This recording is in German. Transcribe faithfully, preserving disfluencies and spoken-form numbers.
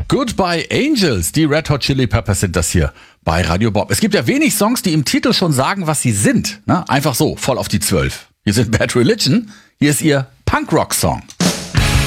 Goodbye Angels, die Red Hot Chili Peppers sind das hier bei Radio Bob. Es gibt ja wenig Songs, die im Titel schon sagen, was sie sind. Ne? Einfach so, voll auf die Zwölf. Hier sind Bad Religion, hier ist ihr Punkrock-Song.